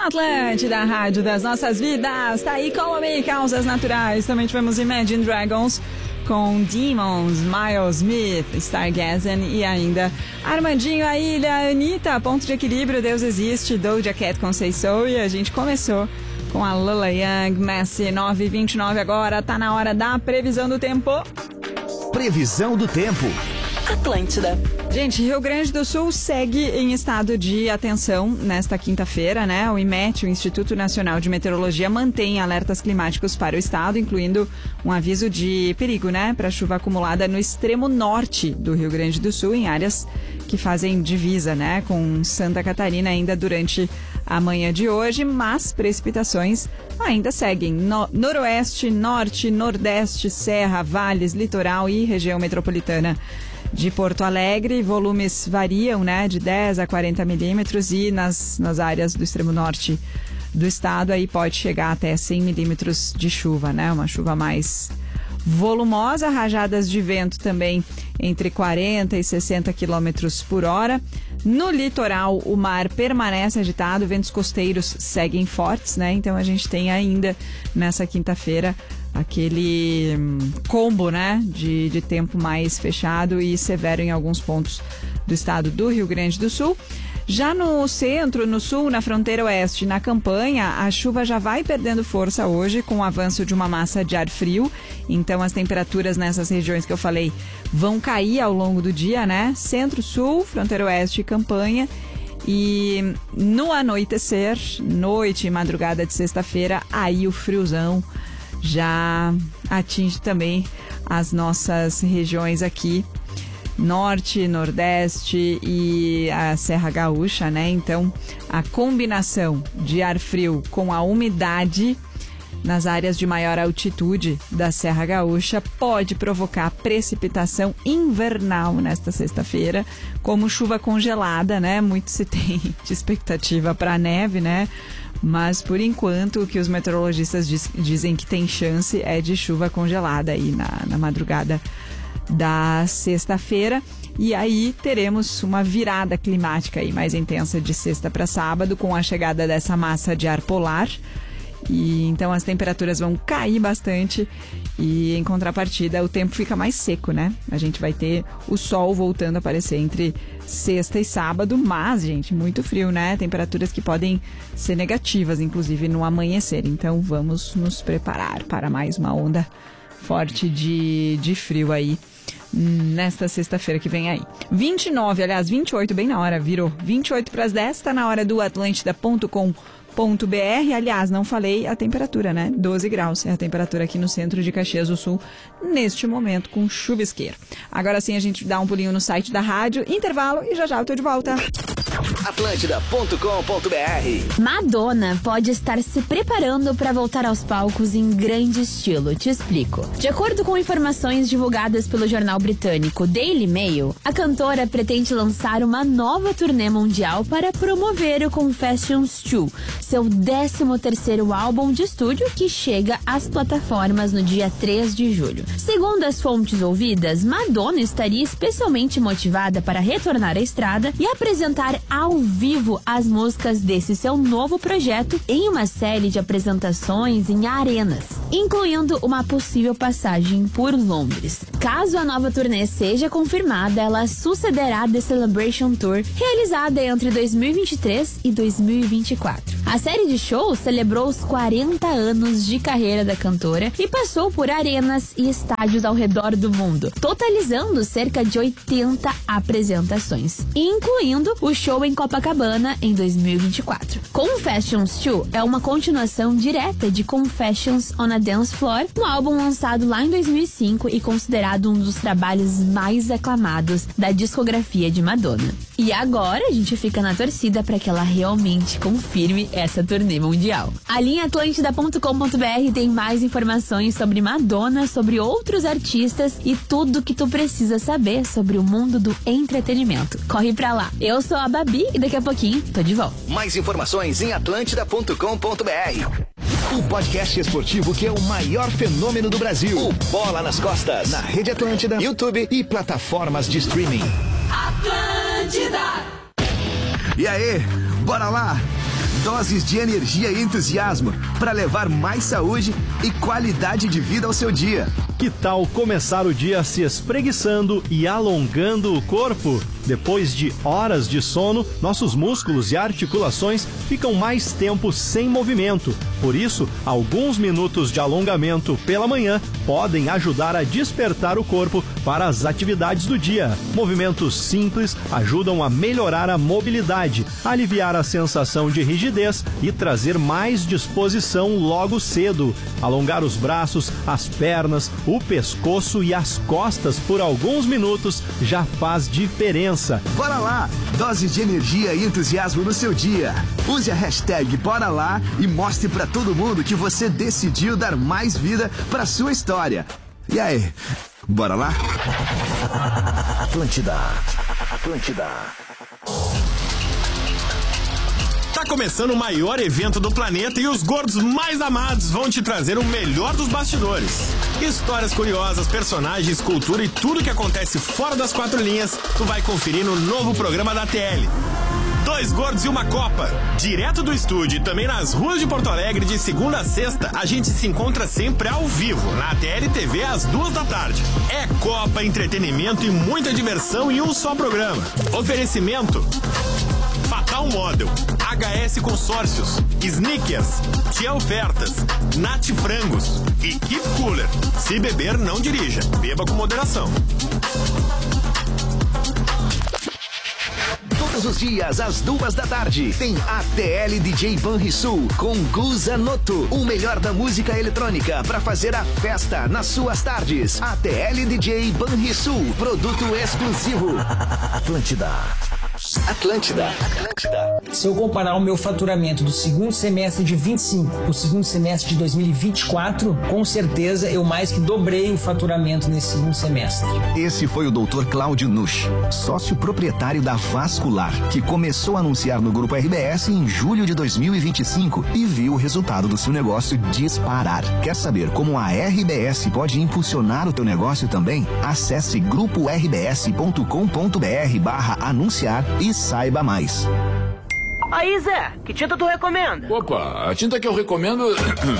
na Atlântida, a rádio das nossas vidas. Tá aí Color Causas Naturais. Também tivemos Imagine Dragons com Demons, Miles Smith, Stargazen e ainda Armandinho, a Ilha, Anitta, Ponto de Equilíbrio, Deus Existe, Doja Cat com Say So. E a gente começou com a Lola Young, Messi, 9h29 agora. Tá na hora da previsão do tempo. Previsão do tempo. Atlântida. Gente, Rio Grande do Sul segue em estado de atenção nesta quinta-feira, né? O IMET, o Instituto Nacional de Meteorologia, mantém alertas climáticos para o estado, incluindo um aviso de perigo, né? Para chuva acumulada no extremo norte do Rio Grande do Sul, em áreas que fazem divisa, né? Com Santa Catarina ainda durante a manhã de hoje, mas precipitações ainda seguem. Noroeste, Norte, Nordeste, Serra, Vales, Litoral e região metropolitana de Porto Alegre. Volumes variam, né, de 10 a 40 milímetros e nas áreas do extremo norte do estado aí pode chegar até 100 milímetros de chuva, né, uma chuva mais volumosa. Rajadas de vento também entre 40 e 60 quilômetros por hora. No litoral, o mar permanece agitado, ventos costeiros seguem fortes, né, então a gente tem ainda nessa quinta-feira aquele combo, né, de tempo mais fechado e severo em alguns pontos do estado do Rio Grande do Sul. Já no centro, no sul, na fronteira oeste, na campanha, a chuva já vai perdendo força hoje com o avanço de uma massa de ar frio. Então as temperaturas nessas regiões que eu falei vão cair ao longo do dia, né? Centro, sul, fronteira oeste e campanha. E no anoitecer, noite e madrugada de sexta-feira, aí o friozão já atinge também as nossas regiões aqui, norte, nordeste e a Serra Gaúcha, né? Então, a combinação de ar frio com a umidade nas áreas de maior altitude da Serra Gaúcha pode provocar precipitação invernal nesta sexta-feira, como chuva congelada, né? Muito se tem de expectativa para neve, né? Mas, por enquanto, o que os meteorologistas dizem que tem chance é de chuva congelada aí na madrugada da sexta-feira. E aí teremos uma virada climática aí mais intensa de sexta para sábado, com a chegada dessa massa de ar polar. E então as temperaturas vão cair bastante e, em contrapartida, o tempo fica mais seco, né? A gente vai ter o sol voltando a aparecer entre sexta e sábado, mas, gente, muito frio, né? Temperaturas que podem ser negativas, inclusive no amanhecer. Então vamos nos preparar para mais uma onda forte de frio aí nesta sexta-feira que vem aí. 29, aliás, 28, bem na hora, virou 28 para as 10, tá na hora do Atlântida.com.br. Aliás, não falei a temperatura, né? 12 graus é a temperatura aqui no centro de Caxias do Sul, neste momento, com chuvisqueiro. Agora sim, a gente dá um pulinho no site da rádio, intervalo e já eu tô de volta. Atlântida.com.br. Madonna pode estar se preparando para voltar aos palcos em grande estilo. Te explico. De acordo com informações divulgadas pelo jornal britânico Daily Mail, a cantora pretende lançar uma nova turnê mundial para promover o Confessions 2, seu 13º álbum de estúdio que chega às plataformas no dia 3 de julho. Segundo as fontes ouvidas, Madonna estaria especialmente motivada para retornar à estrada e apresentar ao vivo as músicas desse seu novo projeto em uma série de apresentações em arenas, incluindo uma possível passagem por Londres. Caso a nova turnê seja confirmada, ela sucederá The Celebration Tour, realizada entre 2023 e 2024. A série de shows celebrou os 40 anos de carreira da cantora e passou por arenas e estádios ao redor do mundo, totalizando cerca de 80 apresentações, incluindo o show em Copacabana em 2024. Confessions 2 é uma continuação direta de Confessions on a Dance Floor, um álbum lançado lá em 2005 e considerado um dos trabalhos mais aclamados da discografia de Madonna. E agora a gente fica na torcida para que ela realmente confirme essa turnê mundial. Ali em Atlântida.com.br tem mais informações sobre Madonna, sobre outros artistas e tudo que tu precisa saber sobre o mundo do entretenimento. Corre pra lá. Eu sou a Babi e daqui a pouquinho tô de volta. Mais informações em Atlântida.com.br. O podcast esportivo que é o maior fenômeno do Brasil. O Bola nas Costas. Na Rede Atlântida, YouTube e plataformas de streaming. Atlântida! E aí, bora lá? Doses de energia e entusiasmo para levar mais saúde e qualidade de vida ao seu dia. Que tal começar o dia se espreguiçando e alongando o corpo? Depois de horas de sono, nossos músculos e articulações ficam mais tempo sem movimento. Por isso, alguns minutos de alongamento pela manhã podem ajudar a despertar o corpo para as atividades do dia. Movimentos simples ajudam a melhorar a mobilidade, aliviar a sensação de rigidez e trazer mais disposição logo cedo. Alongar os braços, as pernas, o pescoço e as costas por alguns minutos já faz diferença. Bora lá! Doses de energia e entusiasmo no seu dia. Use a hashtag Bora Lá e mostre pra todo mundo que você decidiu dar mais vida pra sua história. E aí, bora lá? Atlântida. Tá começando o maior evento do planeta e os gordos mais amados vão te trazer o melhor dos bastidores. Histórias curiosas, personagens, cultura e tudo que acontece fora das quatro linhas, tu vai conferir no novo programa da TL. 2 gordos e uma Copa. Direto do estúdio e também nas ruas de Porto Alegre, de segunda a sexta, a gente se encontra sempre ao vivo, na TL TV às 2 da tarde. É Copa, entretenimento e muita diversão em um só programa. Oferecimento Fatal Model, HS Consórcios, Snickers, Tia Ofertas, Nat Frangos e Keep Cooler. Se beber, não dirija. Beba com moderação. Todos os dias, às 2 da tarde, tem ATL DJ Banrisul com Guza Noto, o melhor da música eletrônica para fazer a festa nas suas tardes. ATL DJ Banrisul, produto exclusivo. Atlântida. Se eu comparar o meu faturamento do segundo semestre de 25 para o segundo semestre de 2024, com certeza eu mais que dobrei o faturamento nesse segundo semestre. Esse foi o Dr. Cláudio Nusch, sócio proprietário da Vascular, que começou a anunciar no Grupo RBS em julho de 2025 e viu o resultado do seu negócio disparar. Quer saber como a RBS pode impulsionar o teu negócio também? Acesse gruporbs.com.br/anunciar e saiba mais. Aí, Zé, que tinta tu recomenda? Opa, a tinta que eu recomendo